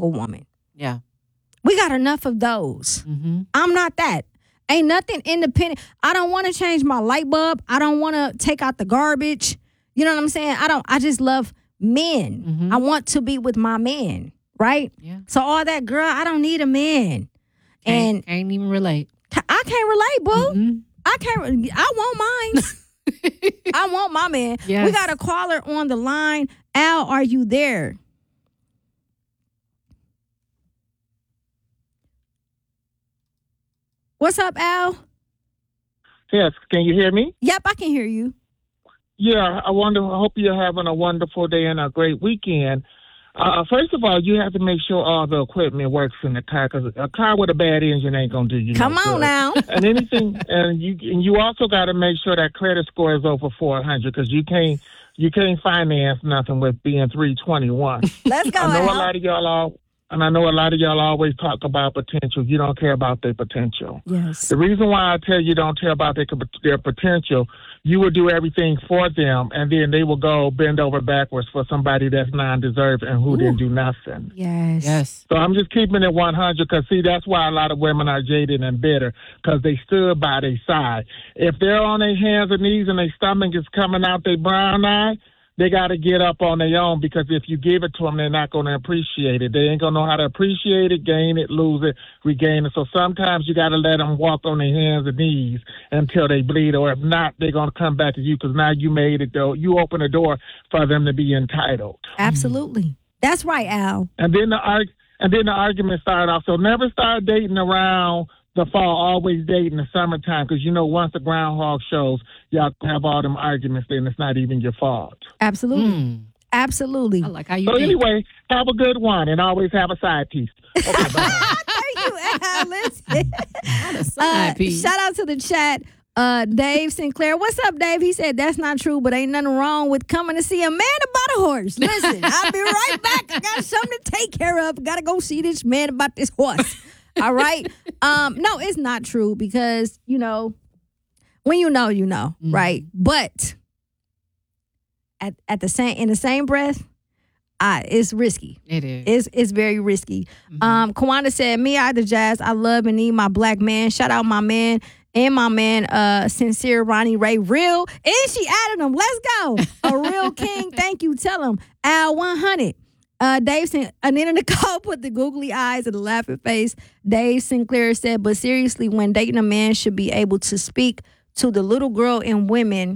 single woman. Yeah. We got enough of those. Mm-hmm. I'm not that. Ain't nothing independent. I don't want to change my light bulb. I don't want to take out the garbage. You know what I'm saying? I just love men. Mm-hmm. I want to be with my man, right? Yeah. So all that, girl, I don't need a man. And Can't even relate. I can't relate, boo. Mm-hmm. I can't. I want mine. I want my man. Yes. We got a caller on the line. Al, are you there? What's up, Al? Yes, can you hear me? Yep, I can hear you. Yeah, I hope you're having a wonderful day and a great weekend. First of all, you have to make sure all the equipment works in the car, because a car with a bad engine ain't gonna do you Come no on good. now. And you also got to make sure that credit score is over 400, because you can't finance nothing with being 321. Let's go, I know Al. a lot of y'all always talk about potential. You don't care about their potential. Yes. The reason why I tell you don't care about their potential, you will do everything for them, and then they will go bend over backwards for somebody that's non-deserving and who didn't do nothing. Yes. Yes. So I'm just keeping it 100, because, see, that's why a lot of women are jaded and bitter, because they stood by their side. If they're on their hands and knees and their stomach is coming out their brown eye, they got to get up on their own, because if you give it to them, they're not going to appreciate it. They ain't going to know how to appreciate it, gain it, lose it, regain it. So sometimes you got to let them walk on their hands and knees until they bleed, or if not, they're going to come back to you, because now you made it, though. You open the door for them to be entitled. Absolutely. That's right, Al. And then the argument started off. So never start dating around the fall, always date in the summertime, because once the groundhog shows, y'all have all them arguments, then it's not even your fault. Absolutely. Absolutely. I like how you So think. anyway, have a good one, and always have a side piece. Okay, bye. Thank you, Al. Listen. Not a side piece. Shout out to the chat. Dave Sinclair. What's up, Dave? He said that's not true, but ain't nothing wrong with coming to see a man about a horse. Listen, I'll be right back. I got something to take care of. Gotta go see this man about this horse. All right. No, it's not true, because when you know, right? But in the same breath, it's risky. It is. It's very risky. Kawanda said, "Me either, Jazz. I love and need my black man. Shout out my man and my man, sincere Ronnie Ray. Real." And she added him. Let's go. A real king. Thank you. Tell him. Al 100. Dave Anita Nicole put the googly eyes and the laughing face. Dave Sinclair said, "But seriously, when dating a man should be able to speak to the little girl in women,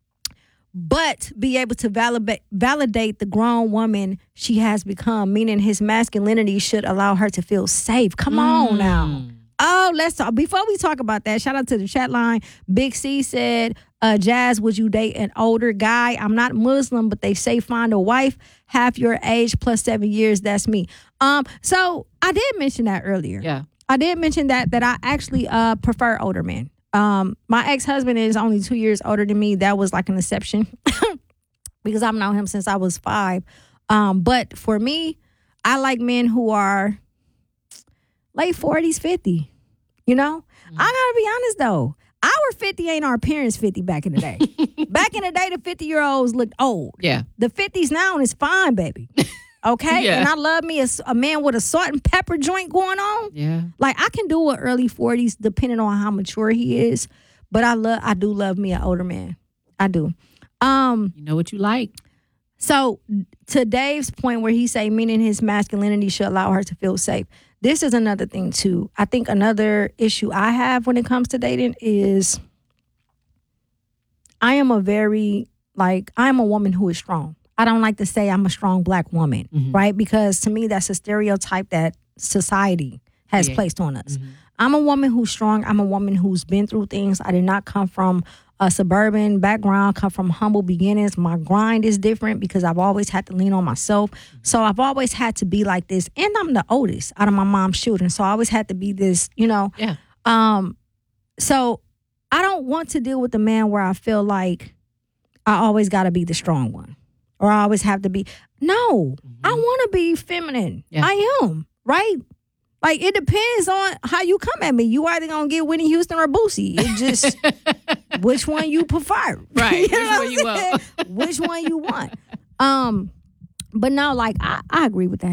but be able to validate the grown woman she has become, meaning his masculinity should allow her to feel safe." Come on now. Oh, let's talk. Before we talk about that, shout out to the chat line. Big C said, Jazz, would you date an older guy? I'm not Muslim, but they say find a wife half your age plus 7 years. That's me. So I did mention that earlier. Yeah. I did mention that I actually prefer older men. My ex-husband is only 2 years older than me. That was like an exception because I've known him since I was 5. But for me, I like men who are late 40s, 50. I gotta be honest though. Our 50 ain't our parents' 50 back in the day. Back in the day, the 50-year-olds looked old. Yeah. The 50s now is fine, baby. Okay? Yeah. And I love me a man with a salt and pepper joint going on. Yeah. Like, I can do an early 40s depending on how mature he is. But I do love me an older man. I do. You know what you like. So, to Dave's point where he say meaning his masculinity should allow her to feel safe. This is another thing, too. I think another issue I have when it comes to dating is I am a woman who is strong. I don't like to say I'm a strong black woman, right? Because to me, that's a stereotype that society has placed on us. I'm a woman who's strong. I'm a woman who's been through things. I did not come from a suburban background, come from humble beginnings. My grind is different because I've always had to lean on myself. So I've always had to be like this. And I'm the oldest out of my mom's children. So I always had to be this, Yeah. So I don't want to deal with a man where I feel like I always got to be the strong one or I always have to be. No, I want to be feminine. Yeah. I am, right? Like, it depends on how you come at me. You either going to get Whitney Houston or Boosie. It just, which one you prefer. Right. You know Which one you what I'm saying? Which one you want. But no, like, I agree with that.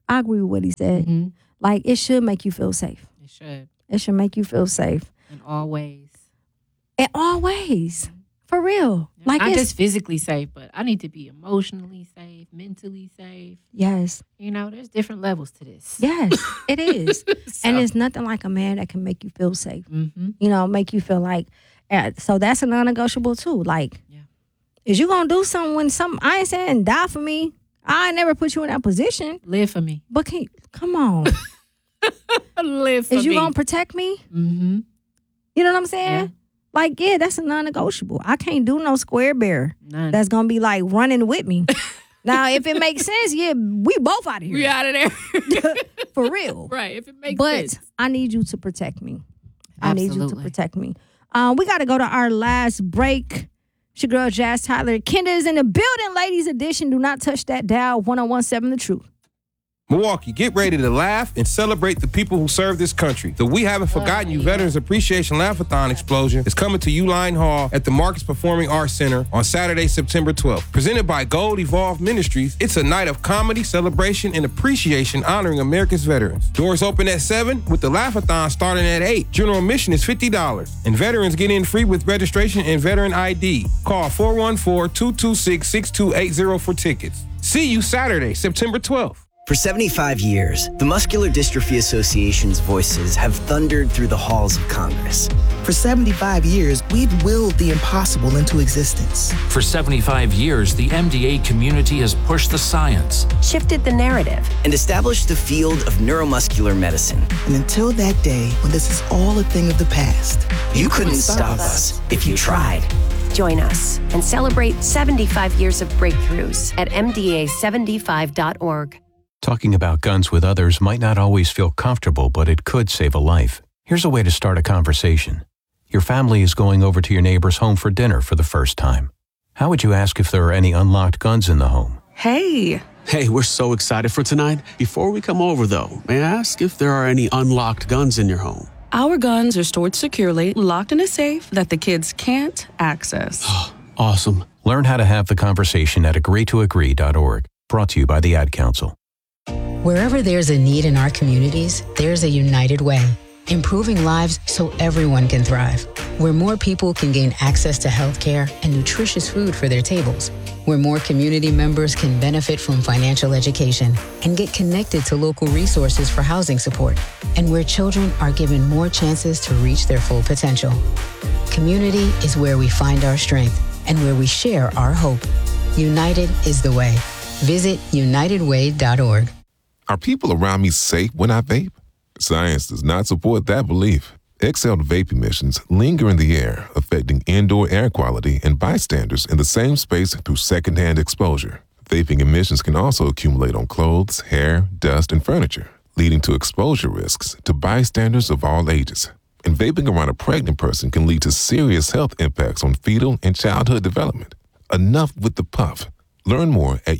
I agree with what he said. Mm-hmm. Like, it should make you feel safe. It should. It should make you feel safe. In all ways. In all ways. For real. Yeah, Like, not it's just physically safe, but I need to be emotionally safe, mentally safe. yes. You know, there's different levels to this. Yes, it is. So- And it's nothing like a man that can make you feel safe. Mm-hmm. You know, make you feel like, so that's a non-negotiable too. Like, Yeah. is you gonna do something when I ain't saying die for me. I ain't never put you in that position. Live for me. But come on. Live for Is you me. gonna protect me? Mm-hmm. You know what I'm saying? Yeah. Like, yeah, that's a non-negotiable. I can't do no square bear None. that's gonna be like running with me. Now, if it makes sense, yeah, we both out of here. We out of there. For real. Right. If it makes But sense. I need you to protect me. I need you to Absolutely. protect me. We got to go to our last break. It's your girl, Jazz Tyler. Kenda is in the building, ladies edition. Do not touch that dial. 1017 The Truth. Milwaukee, get ready to laugh and celebrate the people who serve this country. The We Haven't Forgotten You Veterans Appreciation Laugh-a-thon Explosion is coming to Uline Hall at the Marcus Performing Arts Center on Saturday, September 12th. Presented by Gold Evolved Ministries, it's a night of comedy, celebration, and appreciation honoring America's veterans. Doors open at 7 with the Laugh-a-thon starting at 8. General admission is $50. And veterans get in free with registration and veteran ID. Call 414-226-6280 for tickets. See you Saturday, September 12th. For 75 years, the Muscular Dystrophy Association's voices have thundered through the halls of Congress. For 75 years, we've willed the impossible into existence. For 75 years, the MDA community has pushed the science, shifted the narrative, and established the field of neuromuscular medicine. And until that day, when this is all a thing of the past, You couldn't stop us if you tried. Join us and celebrate 75 years of breakthroughs at MDA75.org. Talking about guns with others might not always feel comfortable, but it could save a life. Here's a way to start a conversation. Your family is going over to your neighbor's home for dinner for the first time. How would you ask if there are any unlocked guns in the home? Hey, we're so excited for tonight. Before we come over, though, may I ask if there are any unlocked guns in your home? Our guns are stored securely, locked in a safe that the kids can't access. Awesome. Learn how to have the conversation at agreetoagree.org. Brought to you by the Ad Council. Wherever there's a need in our communities, there's a United Way, improving lives so everyone can thrive. Where more people can gain access to health care and nutritious food for their tables. Where more community members can benefit from financial education and get connected to local resources for housing support. And where children are given more chances to reach their full potential. Community is where we find our strength and where we share our hope. United is the way. Visit unitedway.org. Are people around me safe when I vape? Science does not support that belief. Exhaled vape emissions linger in the air, affecting indoor air quality and bystanders in the same space through secondhand exposure. Vaping emissions can also accumulate on clothes, hair, dust, and furniture, leading to exposure risks to bystanders of all ages. And vaping around a pregnant person can lead to serious health impacts on fetal and childhood development. Enough with the puff. Learn more at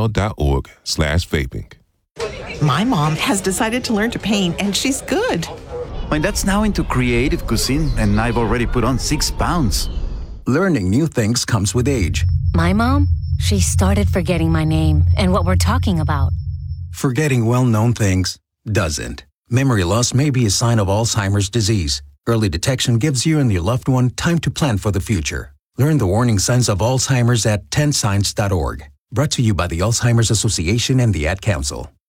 ul.org/vaping. My mom has decided to learn to paint, and she's good. My dad's now into creative cuisine, and I've already put on 6 pounds. Learning new things comes with age. My mom, she started forgetting my name and what we're talking about. Forgetting well-known things doesn't. Memory loss may be a sign of Alzheimer's disease. Early detection gives you and your loved one time to plan for the future. Learn the warning signs of Alzheimer's at 10signs.org. Brought to you by the Alzheimer's Association and the Ad Council.